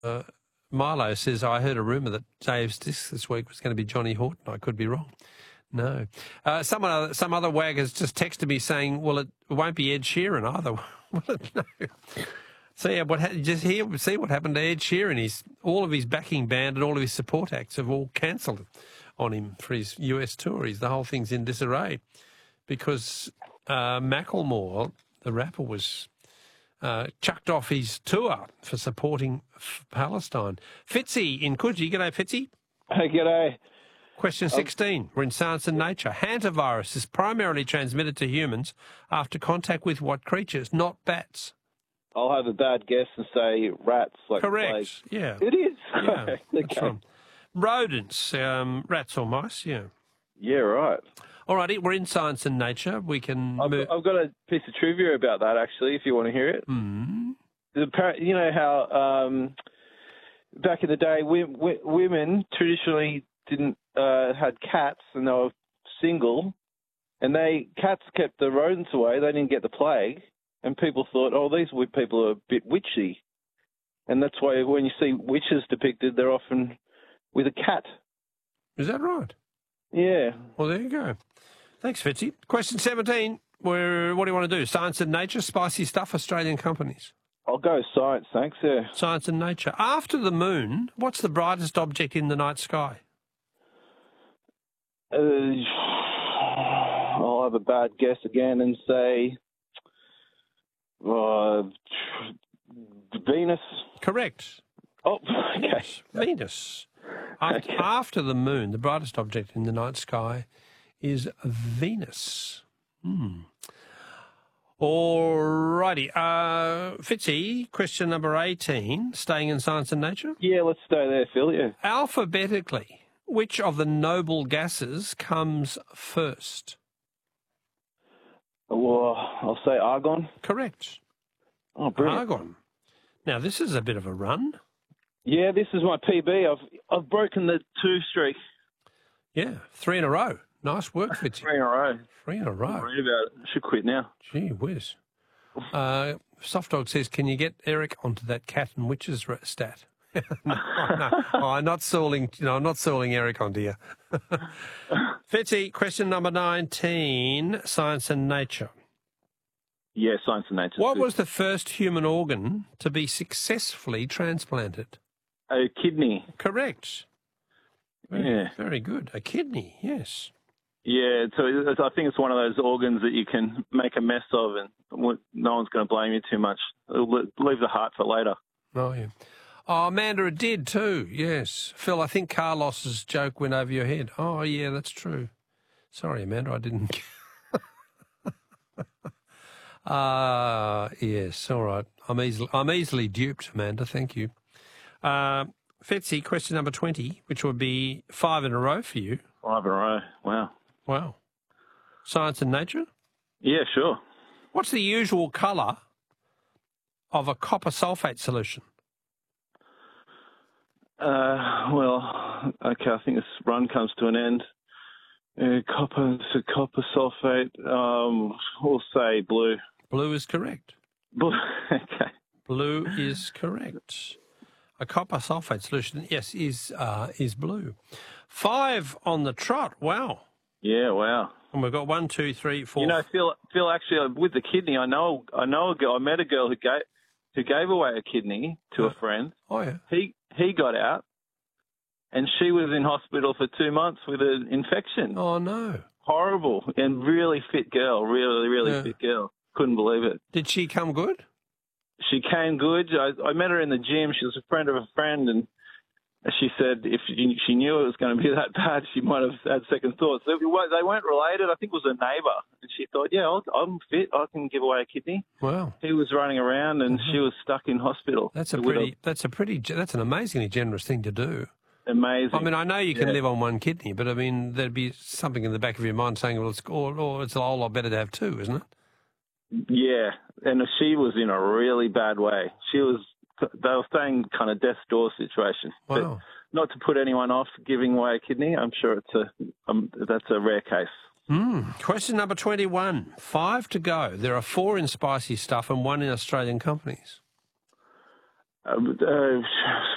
Milo says, I heard a rumour that Dave's disc this week was going to be Johnny Horton. I could be wrong. No. Some other wag has just texted me saying, well, it won't be Ed Sheeran either. No. So, yeah, see what happened to Ed Sheeran. All of his backing band and all of his support acts have all cancelled on him for his US tour. The whole thing's in disarray because Macklemore, the rapper, was chucked off his tour for supporting Palestine. Fitzy in Coogee. G'day, Fitzy. Hey, g'day. Question 16. We're in Science and Nature. Hantavirus is primarily transmitted to humans after contact with what creatures? Not bats. I'll have a bad guess and say rats. Correct. Plague. Yeah. It is. Yeah, okay. that's right. Rodents, rats or mice, yeah. Yeah, right. All righty, we're in Science and Nature. We can move. I've got a piece of trivia about that, actually, if you want to hear it. Mm. You know how back in the day, women traditionally didn't had cats and they were single, and cats kept the rodents away. They didn't get the plague, and people thought, oh, these people are a bit witchy, and that's why when you see witches depicted, they're often with a cat. Is that right? Yeah. Well, there you go. Thanks, Fitzy. Question 17. What do you want to do? Science and Nature, spicy stuff, Australian companies. I'll go science, thanks. Yeah. Science and Nature. After the moon, what's the brightest object in the night sky? I'll have a bad guess again and say Venus. Correct. Oh, okay. Yes, Venus. After the moon, the brightest object in the night sky is Venus. All righty. Fitzy, question number 18, staying in Science and Nature. Yeah, let's stay there, Phil, yeah. Alphabetically, which of the noble gases comes first? Well, I'll say argon. Correct. Oh, brilliant. Argon. Now, this is a bit of a run. Yeah, this is my PB. I've broken the 2 streak. Yeah, 3 in a row. Nice work, Fitzy. 3 in a row. 3 in a row. Don't worry about it. I should quit now. Gee whiz. Soft Dog says, can you get Eric onto that cat and witches stat? No. Oh, I'm not stalling Eric onto you. Fitzy, question number 19, Science and Nature. Yeah, Science and Nature. What was the first human organ to be successfully transplanted? A kidney. Correct. Very good. A kidney, yes. Yeah, so I think it's one of those organs that you can make a mess of and no one's going to blame you too much. Leave the heart for later. Oh, yeah. Oh, Amanda, it did too, yes. Phil, I think Carlos's joke went over your head. Oh, yeah, that's true. Sorry, Amanda, I didn't... yes, all right. I'm easily duped, Amanda, thank you. Fitzy, question number 20, which would be 5 in a row for you. 5 in a row, wow. Wow. Science and Nature? Yeah, sure. What's the usual colour of a copper sulphate solution? Well, okay, I think this run comes to an end. Copper sulphate, we'll say blue. Blue is correct. Blue, okay. Blue is correct. A copper sulphate solution, yes, is blue. 5 on the trot, wow. Yeah, wow. And we've got 1, 2, 3, 4. You know, Phil, actually, with the kidney, I know a girl. I met a girl who gave away a kidney to a friend. Oh, yeah. He got out, and she was in hospital for 2 months with an infection. Oh, no. Horrible. And really fit girl, really fit girl. Couldn't believe it. Did she come good? She came good. I met her in the gym. She was a friend of a friend, and she said if she knew it was going to be that bad, she might have had second thoughts. They weren't related. I think it was a neighbour. And she thought, yeah, I'm fit. I can give away a kidney. Wow. He was running around, and she was stuck in hospital. That's an amazingly generous thing to do. Amazing. I mean, I know you can live on 1 kidney, but I mean, there'd be something in the back of your mind saying, well, it's a whole lot better to have 2, isn't it? Yeah, and she was in a really bad way. They were saying kind of death's door situation. Wow. But not to put anyone off giving away a kidney, I'm sure that's a rare case. Question number 21. 5 to go. There are 4 in spicy stuff and 1 in Australian companies.